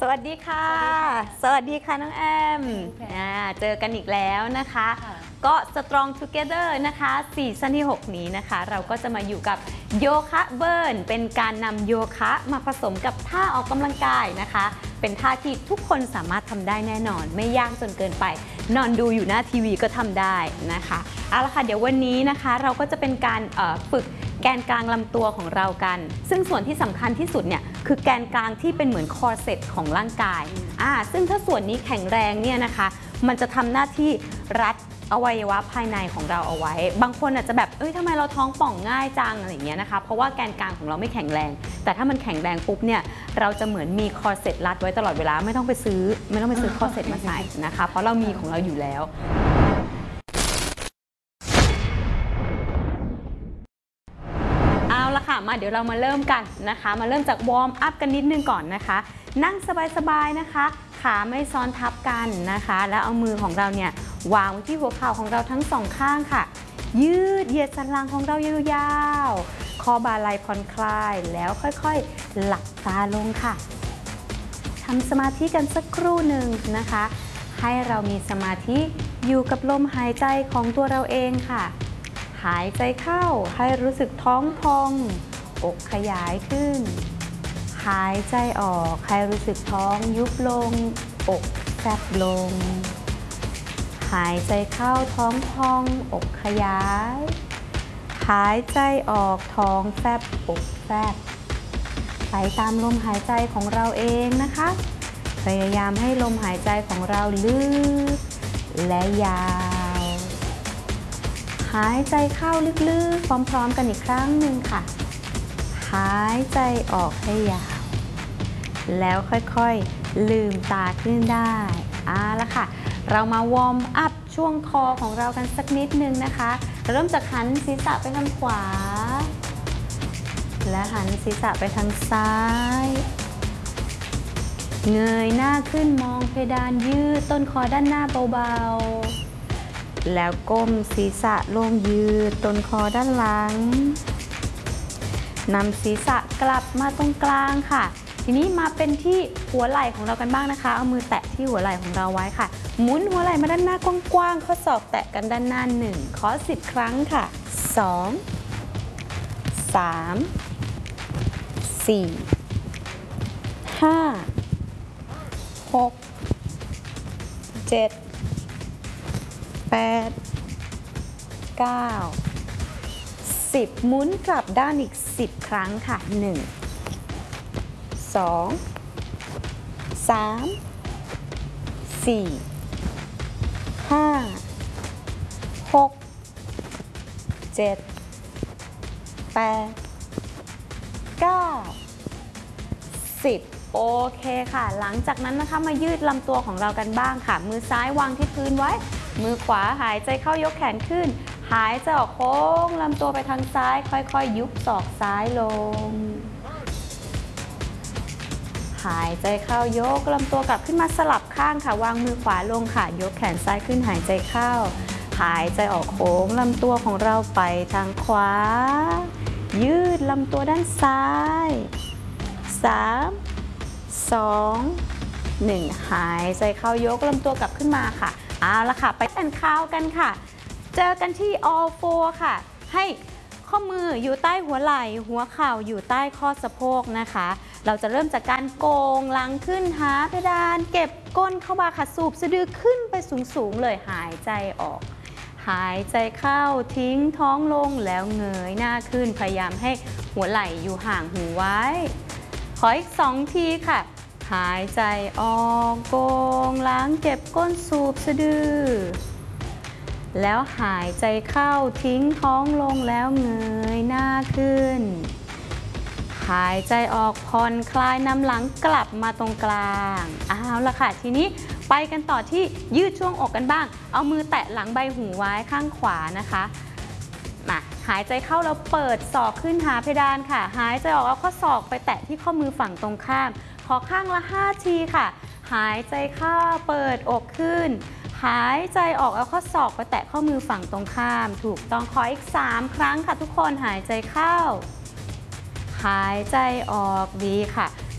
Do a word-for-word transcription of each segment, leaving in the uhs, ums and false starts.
วัสดีค่ะสวัสดีค่ะน้องแอมเจอกันอีกแล้วนะคะก็ Strong Together นะคะซีซั่นที่หกนี้นะคะเราก็จะมาอยู่กับโยคะเบิร์นเป็นการนำโยคะมาผสมกับท่าออกกำลังกายนะคะเป็นท่าที่ทุกคนสามารถทำได้แน่นอนไม่ยากจนเกินไปนอนดูอยู่หน้าทีวีก็ทำได้นะคะเอาละค่ะเดี๋ยววันนี้นะคะเราก็จะเป็นการฝึกแกนกลางลำตัวของเรากันซึ่งส่วนที่สำคัญที่สุดเนี่ยคือแกนกลางที่เป็นเหมือนคอร์เซ็ตของร่างกายอ่าซึ่งถ้าส่วนนี้แข็งแรงเนี่ยนะคะมันจะทำหน้าที่รัดอวัยวะภายในของเราเอาไว้บางคนอาจจะแบบเอ้ยทำไมเราท้องป่องง่ายจังอะไรอย่างเงี้ยนะคะเพราะว่าแกนกลางของเราไม่แข็งแรงแต่ถ้ามันแข็งแรงปุ๊บเนี่ยเราจะเหมือนมีคอร์เซ็ตรัดไว้ตลอดเวลาไม่ต้องไปซื้อไม่ต้องไปซื้อคอร์เซ็ตมาใส่นะคะเพราะเรามีของเราอยู่แล้วเอาละค่ะมาเดี๋ยวเรามาเริ่มกันนะคะมาเริ่มจากวอร์มอัพกันนิดนึงก่อนนะคะนั่งสบายๆนะคะขาไม่ซ้อนทับกันนะคะแล้วเอามือของเราเนี่ยวางไว้ที่หัวเข่าของเราทั้งสองข้างค่ะยืดเหยียดสันหลังของเรายาวๆคอบ่าไหล่ผ่อนคลายแล้วค่อยๆหลับตาลงค่ะทำสมาธิกันสักครู่หนึ่งนะคะให้เรามีสมาธิอยู่กับลมหายใจของตัวเราเองค่ะหายใจเข้าให้รู้สึกท้องพองอกขยายขึ้นหายใจออกให้รู้สึกท้องยุบลงอกแฟบลงหายใจเข้าท้องพองอกขยายหายใจออกท้องแฟบอกแฟบไปตามลมหายใจของเราเองนะคะพยายามให้ลมหายใจของเราลึกและยาวหายใจเข้าลึกๆพร้อมๆกันอีกครั้งหนึ่งค่ะหายใจออกให้ยาวแล้วค่อยๆลืมตาขึ้นได้เอาละค่ะเรามาวอร์มอัพช่วงคอของเรากันสักนิดนึงนะคะเริ่มจากหันศีรษะไปทางขวาและหันศีรษะไปทางซ้ายเงยหน้าขึ้นมองเพดานยืดต้นคอด้านหน้าเบาๆแล้วก้มศีรษะลงยืดต้นคอด้านหลังนำศีรษะกลับมาตรงกลางค่ะทีนี้มาเป็นที่หัวไหล่ของเรากันบ้างนะคะเอามือแตะที่หัวไหล่ของเราไว้ค่ะหมุนหัวไหล่มาด้านหน้ากว้างๆข้อศอกแตะกันด้านหน้าหนึ่งขอสิบครั้งค่ะสองสามสี่ห้าหกเจ็ดแปดเก้าสิบหมุนกลับด้านอีกสิบครั้งค่ะหนึ่งสองสามสี่ห้าหกเจ็ดแปดเก้าสิบโอเคค่ะหลังจากนั้นนะคะมายืดลำตัวของเรากันบ้างค่ะมือซ้ายวางที่พื้นไว้มือขวาหายใจเข้ายกแขนขึ้นหายใจออกโค้งลำตัวไปทางซ้ายค่อยๆยุบศอกซ้ายลงหายใจเข้ายกลำตัวกลับขึ้นมาสลับข้างค่ะวางมือขวาลงค่ะยกแขนซ้ายขึ้นหายใจเข้าหายใจออกโค้งลำตัวของเราไปทางขวายืดลำตัวด้านซ้ายสามสองหนึ่งหายใจเข้ายกลำตัวกลับขึ้นมาค่ะเอาละค่ะไปทานข้าวกันค่ะเจอกันที่ all four ค่ะให้ข้อมืออยู่ใต้หัวไหล่หัวเข่าอยู่ใต้ข้อสะโพกนะคะเราจะเริ่มจากการโกงหลังขึ้นหาเพดานเก็บก้นเข้ามาค่ะสูบสะดือขึ้นไปสูงๆเลยหายใจออกหายใจเข้าทิ้งท้องลงแล้วเงยหน้าขึ้นพยายามให้หัวไหล่อยู่ห่างหูไว้ขออีกสองทีค่ะหายใจออกโกงหลังเก็บก้นสูบสะดือแล้วหายใจเข้าทิ้งท้องลงแล้วเงยหน้าขึ้นหายใจออกผ่อนคลายนำหลังกลับมาตรงกลางเอาละค่ะทีนี้ไปกันต่อที่ยืดช่วงอกกันบ้างเอามือแตะหลังใบหูไว้ข้างขวานะคะมาหายใจเข้าแล้วเปิดศอกขึ้นหาเพดานค่ะหายใจออกเอาข้อศอกไปแตะที่ข้อมือฝั่งตรงข้ามขอข้างละห้าทีค่ะหายใจเข้าเปิดอกขึ้นหายใจออกเอาข้อศอกไปแตะข้อมือฝั่งตรงข้ามถูกต้องขออีกสามครั้งค่ะทุกคนหายใจเข้าหายใจออกดีค่ะ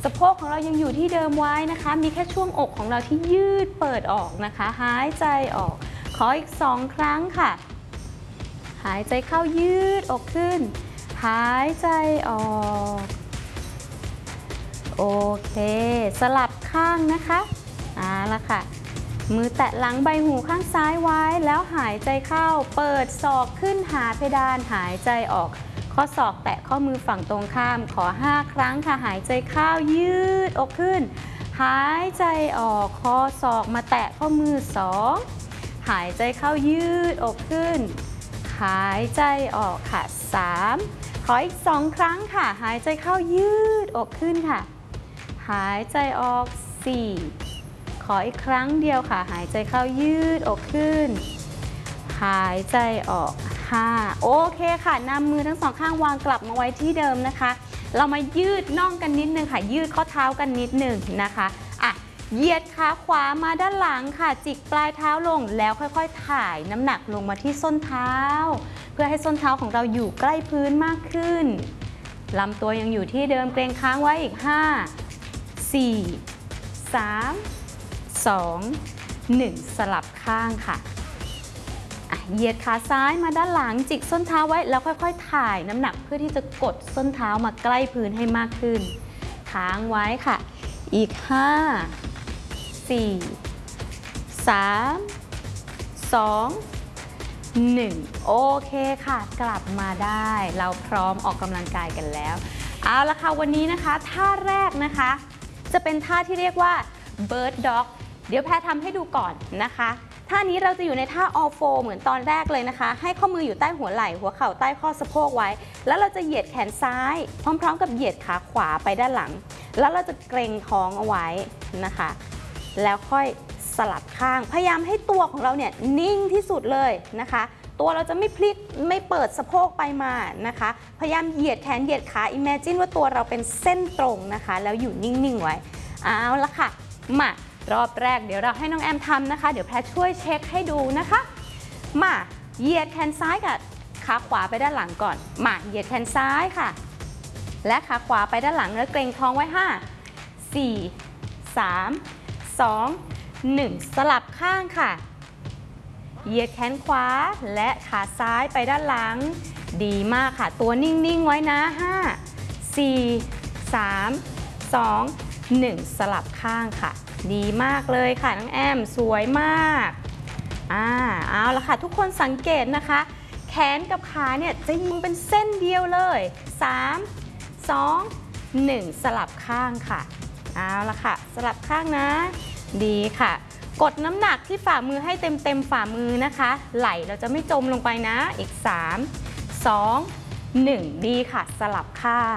สะโพกของเรายังอยู่ที่เดิมไว้นะคะมีแค่ช่วงอกของเราที่ยืดเปิดออกนะคะหายใจออกขออีกสองครั้งค่ะหายใจเข้ายืดอกขึ้นหายใจออกโอเคสลับข้างนะคะเอาละค่ะมือแตะหลังใบหูข้างซ้ายไว้แล้วหายใจเข้าเปิดศอกขึ้นหาเพดานหายใจออกข้อศอกแตะข้อมือฝั่งตรงข้ามขอห้าครั้งค่ะหายใจเข้ายืดอกขึ้นหายใจออกข้อศอกมาแตะข้อมือสองหายใจเข้ายืดอกขึ้นหายใจออกค่ะสามขออีกสองครั้งค่ะหายใจเข้ายืดอกขึ้นค่ะหายใจออกสี่ขออีกครั้งเดียวค่ะหายใจเข้ายืดอกขึ้นหายใจออกห้าโอเคค่ะนำมือทั้งสองข้างวางกลับมาไว้ที่เดิมนะคะเรามายืดน่องกันนิดนึงค่ะยืดข้อเท้ากันนิดนึงนะคะอ่ะเหยียดขาขวามาด้านหลังค่ะจิกปลายเท้าลงแล้วค่อยๆถ่ายน้ำหนักลงมาที่ส้นเท้าเพื่อให้ส้นเท้าของเราอยู่ใกล้พื้นมากขึ้นลำตัวยังอยู่ที่เดิมเกรงค้างไว้อีกห้า สี่ สาม สอง หนึ่งสลับข้างค่ะเหยียดขาซ้ายมาด้านหลังจิกส้นเท้าไว้แล้วค่อยๆถ่ายน้ำหนักเพื่อที่จะกดส้นเท้ามาใกล้พื้นให้มากขึ้นค้างไว้ค่ะอีกห้า สี่ สาม สอง หนึ่งโอเคค่ะกลับมาได้เราพร้อมออกกำลังกายกันแล้วเอาละค่ะวันนี้นะคะท่าแรกนะคะจะเป็นท่าที่เรียกว่า Bird Dog เดี๋ยวแพรทำให้ดูก่อนนะคะท่านี้เราจะอยู่ในท่า all four เหมือนตอนแรกเลยนะคะให้ข้อมืออยู่ใต้หัวไหล่หัวเข่าใต้ข้อสะโพกไว้แล้วเราจะเหยียดแขนซ้ายพร้อมๆกับเหยียดขาขวาไปด้านหลังแล้วเราจะเกร็งท้องเอาไว้นะคะแล้วค่อยสลับข้างพยายามให้ตัวของเราเนี่ยนิ่งที่สุดเลยนะคะตัวเราจะไม่พลิกไม่เปิดสะโพกไปมานะคะพยายามเหยียดแขนเหยียดขา Imagine ว่าตัวเราเป็นเส้นตรงนะคะแล้วอยู่นิ่งๆไว้เอาละค่ะมารอบแรกเดี๋ยวเราให้น้องแอมทำนะคะเดี๋ยวแพรช่วยเช็คให้ดูนะคะมาเหยียดแขนซ้ายกับขาขวาไปด้านหลังก่อนมาเหยียดแขนซ้ายค่ะและขาขวาไปด้านหลังแล้วเกร็งท้องไว้ห้า สี่ สาม สอง หนึ่งสลับข้างค่ะเหยียดแขนขวาและขาซ้ายไปด้านหลังดีมากค่ะตัวนิ่งๆไว้นะห้า สี่ สาม สอง หนึ่งสลับข้างค่ะดีมากเลยค่ะน้องแอมสวยมากอ่าเอาละค่ะทุกคนสังเกตนะคะแขนกับขาเนี่ยจะยิงเป็นเส้นเดียวเลยสาม สอง หนึ่งสลับข้างค่ะเอาละค่ะสลับข้างนะดีค่ะกดน้ำหนักที่ฝ่ามือให้เต็มเต็มฝ่ามือนะคะไหล่เราจะไม่จมลงไปนะอีกสาม สอง หนึ่งดีค่ะสลับข้าง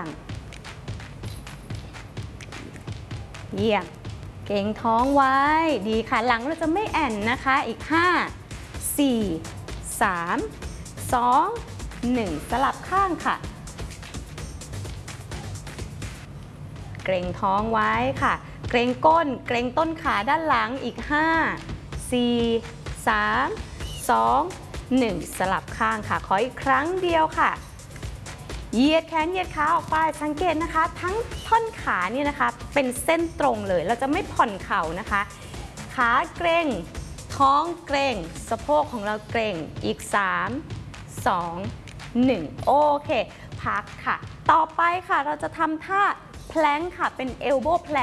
เยี่ยมเก่งท้องไว้ดีค่ะหลังเราจะไม่แอนนะคะอีกห้า สี่ สาม สอง หนึ่งสลับข้างค่ะเกร็งท้องไว้ค่ะเกร็งก้นเกร็งต้นขาด้านหลังอีกห้า สี่ สาม สอง หนึ่งสลับข้างค่ะขออีกครั้งเดียวค่ะเหยียดแขนเหยียดขาออกไปสังเกตนะคะทั้งท่อนขานี่นะคะเป็นเส้นตรงเลยเราจะไม่ผ่อนเข่านะคะขาเกร็งท้องเกร็งสะโพกของเราเกร็งอีกสาม สอง หนึ่งโอเคพักค่ะต่อไปค่ะเราจะทำท่าแพลงค่ะเป็น elbow plank